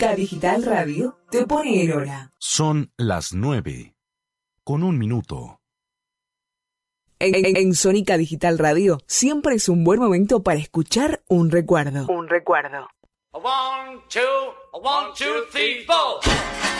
K-Digital Radio te pone en hora. Son las 9:01. En Sónica Digital Radio siempre es un buen momento para escuchar un recuerdo. Un recuerdo. 1, 2, 1, 2, 3, 4.